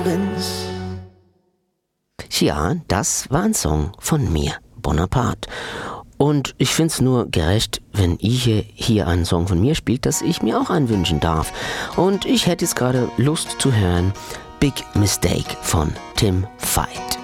Ja, das war ein Song von mir, Bonaparte. Und ich find's nur gerecht, wenn ihr hier einen Song von mir spielt, dass ich mir auch einen wünschen darf. Und ich hätte jetzt gerade Lust zu hören Big Mistake von Tim Veit.